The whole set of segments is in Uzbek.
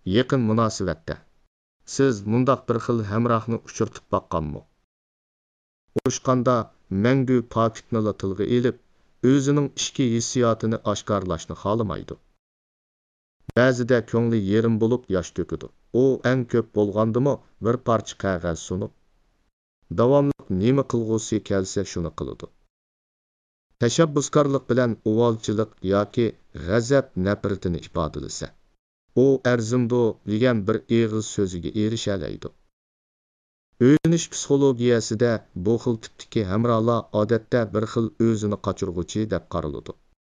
Yaqin munosabatda siz mundaq bir xil hamrohni uchirtib baqqanmi? Urushqanda mangu pokitni tilga elib, o'zining ichki hissiyotini oshkorlashni xolamaydi. Ba'zida ko'ngli yerim bo'lib yosh to'kidi. U eng ko'p bo'lgandimi bir parcha qog'oz sunib, davomli nima qilg'usi kelsa shuni qiladi. Tashabbuskorlik bilan uvolchilik yoki g'azab nafratini ifodalasa, u arzimdi degan bir eg'iz so'ziga erishalaydi. O'yinish psixologiyasida bu xil tipdagi hamrohlar odatda bir xil o'zini qochirg'uchi deb qaraladi.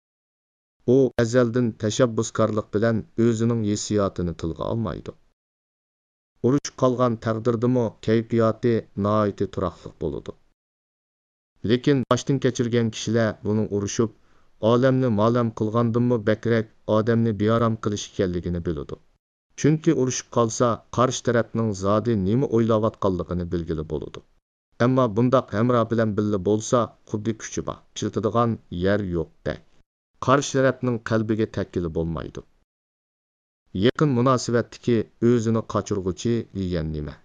U azaldan tashabbuskorlik bilan o'zining hissiyotini tilga olmaydi. Urush qolgan taqdirdimi kayfiyati nihoyatda turaqli bo'ladi. Lekin boshdan kechirgan kishilar buning urushib, olamni ma'lum qilgandimmi bakrak odamni beorom qilish ekanligini biladi. Chunki urushib qolsa, qarshi tarafning zodi nima o'ylayotganligini bilgili bo'ladi. Ammo bundaq hamroh bilan birga bo'lsa, xuddi kuchi bor, chiltadigan yer yo'qdek. Qarshi tarafning qalbiga takkili bo'lmaydi. Yaqin munosabatdagi o'zini qochirg'uchi degan nima?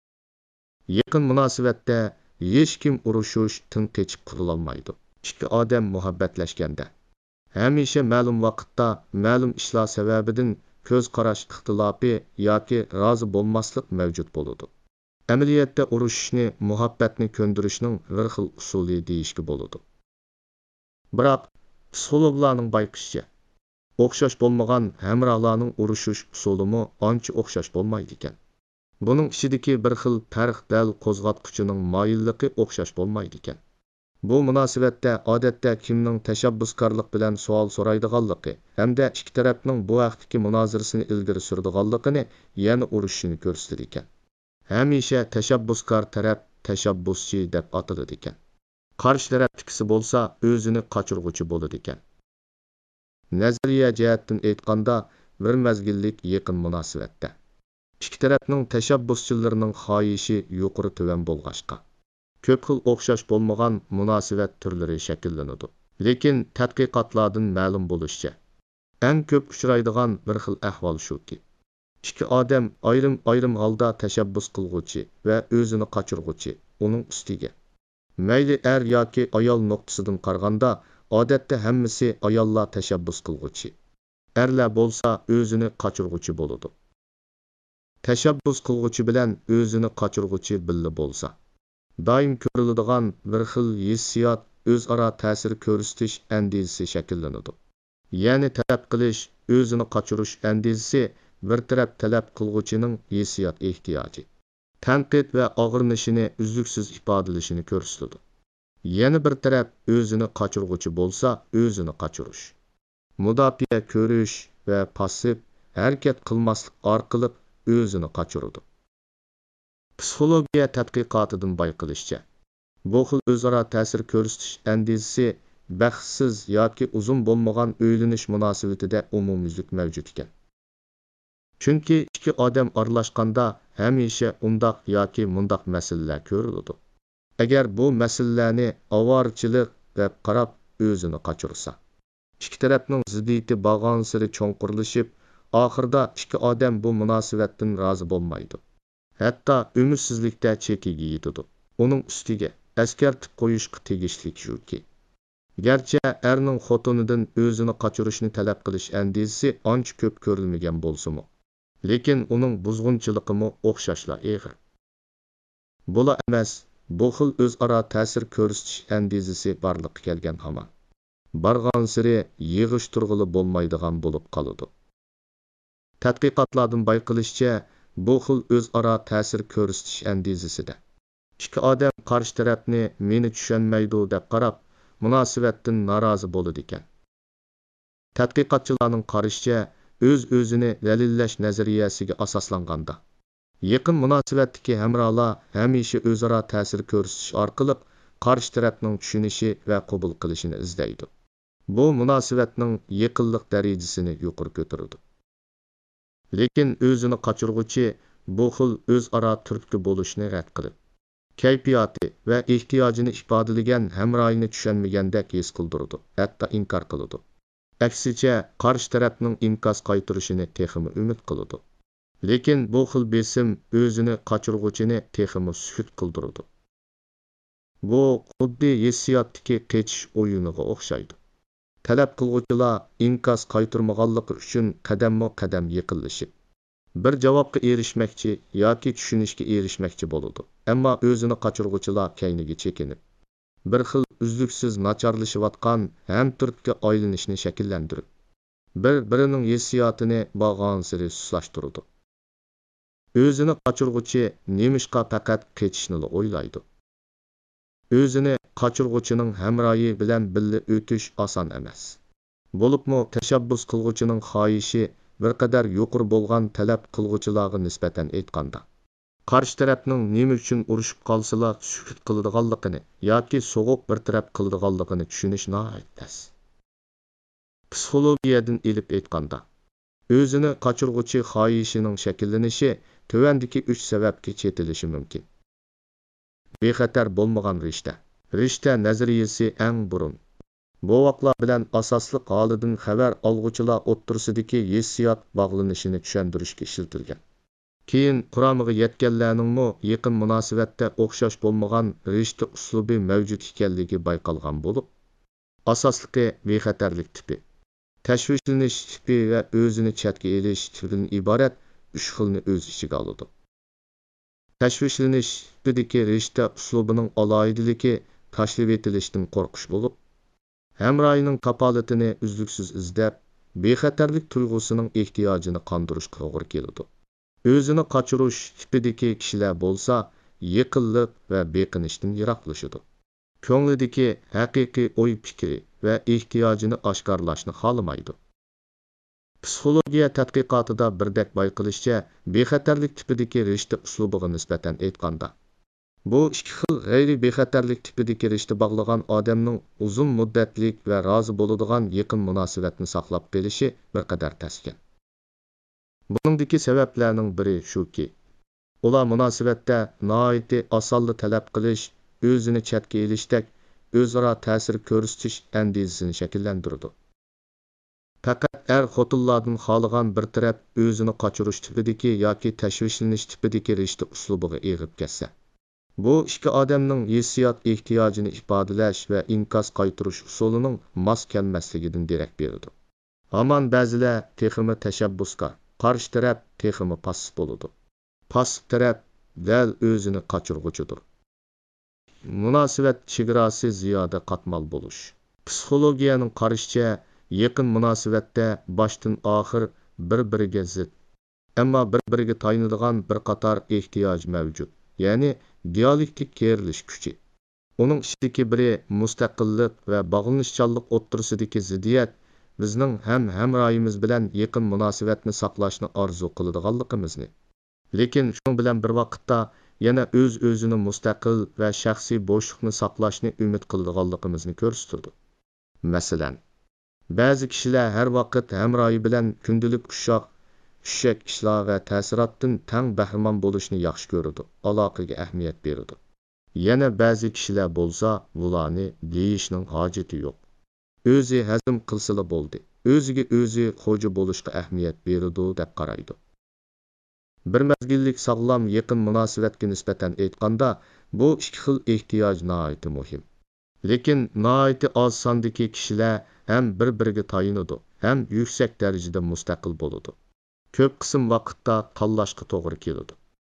Yaqin munosabatda hech kim urushish, tinchib qurolmaydi. Ikki odam muhabbatlashganda hamisha ma'lum vaqtda ma'lum ishlar sababidan ko'z qarash ixtilofi yoki rozi bo'lmaslik mavjud bo'ladi. Amaliyotda urushishni muhabbatni ko'ndirishning bir xil usuli deyishga bo'ladi. Biroq psixologlarning bayqishicha, o'xshash bo'lmagan hamrohlarning urushish usulimi ancha o'xshash bo'lmaydi ekan. Buning ichidagi bir xil farq dal qo'zg'atquchining moyilligi o'xshash bo'lmaydi ekan. Bu munosabatda odatda kimning tashabbuskorlik bilan savol so'raydiganligi hamda ikki tarafning bu vaqtdagi munozirasini ilgari suradiganligini yana urushishini ko'rsatadi ekan. Hamisha tashabbuskor taraf tashabbuschi deb ataladi ekan. Qarshi tarafdagisi bo'lsa o'zini qochirg'uchi bo'ladi ekan. Nazariya jihatdan aytganda bir mazgillik yaqin munosabatda ikki tarafning tashabbuschilarining xohishi yuqori tuvan bo'lg'achqa ko'p xil o'xshash bo'lmagan munosabat turlari shakllanadi. Lekin tadqiqotlardan ma'lum bo'lishicha, eng ko'p uchraydigan bir xil ahvol shuki, ikki odam ayrim holda tashabbus qilg'uchi va o'zini qochirg'uchi uning ustiga. Mayli er yoki ayol nuqtasidan qaraganda, odatda hammasi ayollar tashabbus qilg'uchi, erlar bo'lsa o'zini qochirg'uchi bo'ladi. Tashabbus qilg'uchi bilan o'zini qochirg'uchi birga bo'lsa, doim ko'riladigan bir xil hissiyot o'zaro ta'sir ko'rsatish andizasi shakllanadi. Ya'ni talab qilish, o'zini qochirish andizasi bir taraf talab qilg'uchining hissiyot ehtiyoji, tanqid va og'rinishini uzluksiz ifodalashini ko'rsatadi. Yana bir taraf o'zini qochirg'uchi bo'lsa, o'zini qochirish, mudofaa ko'rish va passiv harakat qilmaslik orqali o'zini qochiradi. Psixologiya tadqiqotidan bayqilishicha, bu xil o'zaro ta'sir ko'rsatish andizasi baxtsiz yoki uzun bo'lmagan o'ylanish munosabatida umumyuzlik mavjud ekan. Chunki ikki odam aralashganda hamisha undoq yoki mundoq masalalar ko'riladi. Agar bu masalalarni avorchilik deb qarab o'zini qochirsa, ikki tarafning ziddiyati bag'on siri cho'nqurlashib, oxirida ikki odam bu munosabatdan rozi bo'lmaydi. Hatto umidsizlikda chekiga yetadi. Uning ustiga askartib qo'yishga tegishli shuki, garchi erning xotinidan o'zini qochirishni talab qilish andizasi ancha ko'p ko'rilmagan bo'lsa-mu, lekin uning buzg'unchiligimi o'xshashla eg'ir. Bo'la emas, bu xil o'zaro ta'sir ko'rsatish andizasi barliqqa kelgan hamon barg'on siri yig'ishtirg'ili bo'lmaydigan bo'lib qoladi. Tadqiqotlardan bayqilishicha, bu xil o'zaro ta'sir ko'rsatish andizasida ikki odam qarshi tarafni meni tushunmaydi deb qarab munosabatdan norozi bo'ladi ekan. Tadqiqotchilarning qarashicha, o'z-o'zini dalillash nazariyasiga asoslanganda yaqin munosabatdagi hamrohlar hamisha o'zaro ta'sir ko'rsatish orqali qarshi tarafning tushunishi va qabul qilishini izlaydi. Bu munosabatning yaqinlik darajasini yuqori ko'taradi. Lekin o'zini qochirg'uchi bu xil o'zaro turtki bo'lishni rad qilib, kayfiyati va ehtiyojini ifodalagan hamrohini tushunmagandek his qildiradi, hatto inkor qiladi. Aksicha qarshi tarafning inkas qaytarishini texmi umid qiladi. Lekin bu xil besim o'zini qochirg'uvchini texmi sukut qildirdi. Bu xuddi hissiyotdagi qechish o'yiniga o'xshaydi. Talab qilg'uvchilar inkos qaytarmaganligi uchun qadamma-qadam yiqilishib, bir javobga erishmoqchi yoki tushunishga erishmoqchi bo'ladi. Ammo o'zini qochirg'uvchilar kayniga chekinib, bir xil uzluksiz nacharlashayotgan hamturtga aylanishni shakllantirib, bir-birining hissiyotini bag'onsiri suslashtirdi. O'zini qochirg'uchi nemishqa faqat qechishni o'ylaydi. O'zini qochirg'uchining hamroyi bilan birga o'tish oson emas. Bo'libmi tashabbus qilg'uchining xohishi bir qadar yuqori bo'lgan talab qilg'uchilarga nisbatan aytganda, qarshi tarafning nima uchun urushib qolsalar sukut qiladiganligini yoki so'g'ib bir taraf qiladiganligini tushunish nihoyat tez. Psixologiyadan ilib aytganda, o'zini qochirg'uchi xohishining shakllanishi tuvandagi 3 sababga chetilishi mumkin. Bexatar bo'lmagan rishta nazariyasi eng burun. Bu vaqtlar bilan asosli holidan xabar olg'uchilar o'ttirsidagi hissiyot bog'lanishini tushuntirishga ishlatilgan. Keyin quramiga yetganlarningmi yaqin munosabatda o'xshash bo'lmagan rishta uslubi mavjud ekanligi bayqalgan bo'lib, asosligi bexatarlik tipi, tashvishlanish tipi va o'zini chetga elish tipidan iborat 3 xilni o'z ichiga oladi. Tashvishlanish tipidagi rishta uslubining aloyidaligi tashlab etilishdan qo'rqish bo'lib, hamroyining kapolatini uzluksiz izlab, bexatarlik tuyg'usining ehtiyojini qondirishga to'g'ri keladi. O'zini qochirish tipidagi kishilar bo'lsa, yiqilib va beqinishdan yiroqlashadi. Ko'nglidagi haqiqiy o'y fikri va ehtiyojini oshkorlashni xohlamaydi. Psixologiya tadqiqotida birdek bayqilishicha, bexatarlik tipidagi rishta uslubiga nisbatan aytganda, bu ikki xil g'ayri bexatarlik tipidagi rishta bog'lagan odamning uzun muddatlik va rozi bo'ladigan yaqin munosabatni saqlab qolishi bir qadar taskin. Buningdagi sabablarning biri shuki, ular munosabatda noiti osonli talab qilish, o'zini chetga elishdek o'zaro ta'sir ko'rsatish andizasini shakllantirdi. Faqat xotinlardan xohlagan bir taraf o'zini qochirish tipidagi yoki tashvishlanish tipidagi rishta uslubiga eg'ib ketsa, bu ikki odamning hissiyot ehtiyojini ifodalash va inkos qaytarish usulining mos kelmasligidan derak beradi. Ammo ba'zilar texmi tashabbuskor, qarshi taraf texmi passiv bo'ladi. Passiv taraf dal o'zini qochirg'uchidir. Munosabat chegarasi ziyoda qatmal bo'lish. Psixologiyaning qarashicha, yaqin munosabatda boshdan oxir bir-biriga zid, ammo bir-biriga tayinadigan bir qator ehtiyoj mavjud, ya'ni dialektik kerilish kuchi. Uning ichidagi biri mustaqillik va bog'lanishchanlik o'ttirsidagi ziddiyat bizning hamroyimiz bilan yaqin munosabatni saqlashni orzu qiladiganligimizni, lekin shu bilan bir vaqtda yana o'zini mustaqil va shaxsiy bo'shliqni saqlashni umid qiladiganligimizni ko'rsatadi. Masalan, ba'zi kishilar har vaqt hamroyi bilan kundalik tushak ishlar va ta'sirotdan tang bahramon bo'lishni yaxshi ko'radi, aloqaga ahamiyat beradi. Yana ba'zi kishilar bo'lsa, bularni deyishning hojati yo'q. O'zi hazm qilsila bo'ldi, o'ziga o'zi xo'ja bo'lishga ahamiyat beradi deb qaraydi. Bir mezgillik sog'lom yaqin munosabatga nisbatan aytganda, bu ikki xil ehtiyoj nihoyatda muhim. Lekin nihoyatda oz sondagi kishilar ham bir-biriga tayinadi, ham yuksak darajada mustaqil bo'ladi. Ko'p qism vaqtda tanlashga to'g'ri keladi.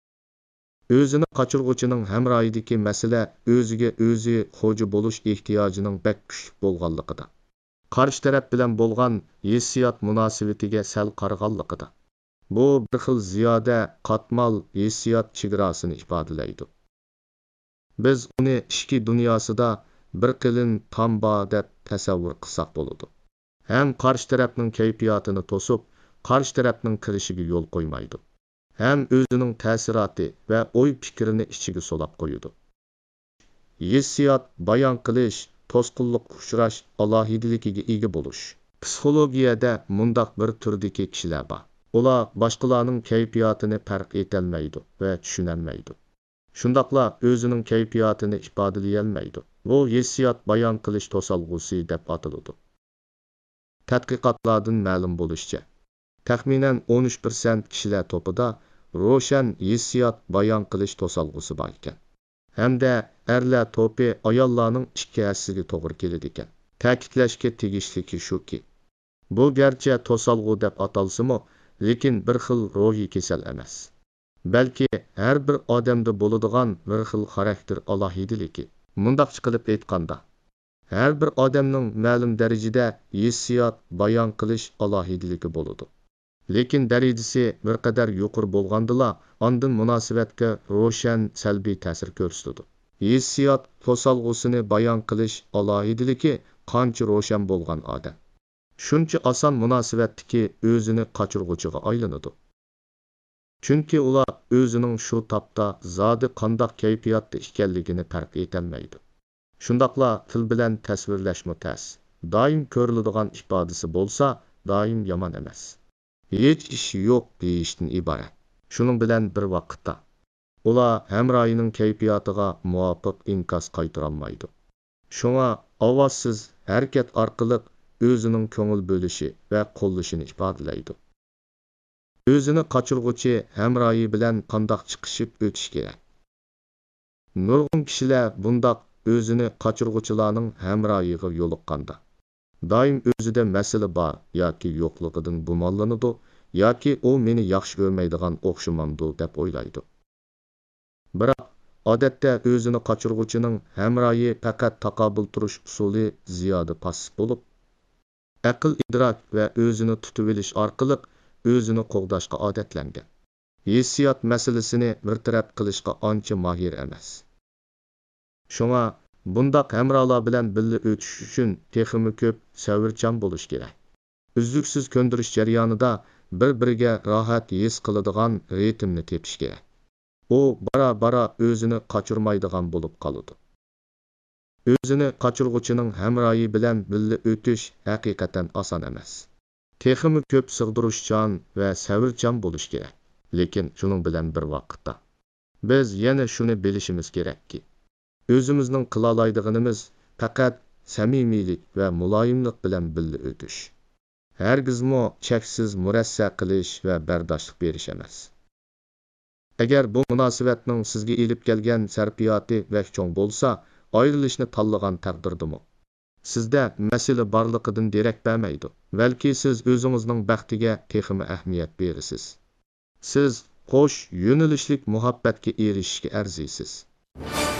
O'zini qochirg'uchining hamroyidagi masala o'ziga o'zi xo'ja bo'lish ehtiyojining bak kuchli bo'lganligida, qarshi taraf bilan bo'lgan hissiyot munosabatiga sal qarag'anligida. Bu bir xil ziyoda qatmal hissiyot chegarasini ifodalaydi. Biz uni ishki dunyosida bir qilin tamba deb tasavvur qilsak bo'ladi. Ham qarshi tarafning kayfiyatini to'sib, qarshi tarafning kirishiga yo'l qo'ymaydi. Ham o'zining ta'siroti va o'y fikrini ichiga solab qo'yadi. Hissiyot bayon qilish, to'sqinlik uchrash alohidaligiga ega bo'lish. Psixologiyada mundaq bir turdagi kishilar bor. Ular boshqalarning kayfiyatini farq etolmaydi va tushunolmaydi. Shundaqla o'zining kayfiyatini ifodalay olmaydi. Bu hissiyot bayon qilish to'salg'usi deb ataladi. Tadqiqotlardan ma'lum bo'lishicha, taxminan 13% kishilar topida ro'shan hissiyot bayon qilish to'solg'usi bor ekan. Hamda erlar to'pi ayollarning 2 hassasiga to'g'ri keladi ekan. Ta'kidlashga tegishliki shuki, bu garchi to'solg'u deb atalsa-mu, lekin bir xil ruhiy kasal emas. Balki har bir odamda bo'ladigan bir xil xarakter alohidaligi. Mundaqcha qilib aytganda, har bir odamning ma'lum darajada hissiyot bayon qilish alohidaligi bo'ladi. Lekin darajasi bir qadar yuqori bo'lgandila, ondan munosabatga ro'shan salbiy ta'sir ko'rsatadi. Hissiyot to'solg'usini bayon qilish alohidaligi qancha ro'shan bo'lgan odam shuncha oson munosabatdagi o'zini qochirg'uchiga aylanadi. Chunki ular o'zining shu topda zodi qandoq kayfiyatda ekanligini farq etolmaydi. Shundoqla til bilan tasvirlashmi tas. Doim ko'riladigan ifodasi bo'lsa, doim yomon emas. Hech ish yo'q deyishdan iborat. Shuning bilan bir vaqtda ular hamroyining kayfiyatiga muvofiq inkos qaytarolmaydi. Shunga ovozsiz harakat orqali o'zining ko'ngil bo'lishi va qo'llashini ifodalaydi. O'zini qochirg'uchi hamroyi bilan qandoq chiqishib o'tish kerak. Nurg'un kishilar bundoq o'zini qochirg'uchilarning hamroyiga yo'liqqanda doim o'zida masala bor yoki yo'qligidan gumonlanadi yoki u meni yaxshi ko'rmaydigan o'xshamamdi deb o'ylaydi. Biroq odatda o'zini qochirg'uchining hamroyi faqat taqobil turish usuli ziyoda passiv bo'lib, aql idrok va o'zini tutib olish orqali o'zini qo'g'dashga odatlangan. Hissiyot masalasini bartaraf qilishga ancha mohir emas. Shunga bundoq hamrolar bilan birga o'tish uchun texmi ko'p savrchan bo'lish kerak. Uzluksiz ko'ndirish jarayonida bir-biriga rohat his qiladigan ritmni tepish kerak. U bara-bara o'zini qochirmaydigan bo'lib qoladi. O'zini qochirg'uchining hamroyi bilan birga o'tish haqiqatan oson emas. Texmi ko'p sig'dirishchan va savrchan bo'lish kerak. Lekin shuning bilan bir vaqtda biz yana shuni bilishimiz kerakki, o'zimizning qila oladiganimiz faqat samimiylik va muloyimlik bilan birga o'tish. Hargizmo cheksiz murassa qilish va bardoshlik berish emas. Agar bu munosabatning sizga elib kelgan sarfiyoti va cho'ng bo'lsa, ayrilishni tanlagan taqdirdimi? Sizda masala borligidan derak bermaydi. Balki siz o'zingizning baxtiga texmi ahamiyat berasiz. Siz qo'sh yo'nalishlik muhabbatga erishishga arziysiz.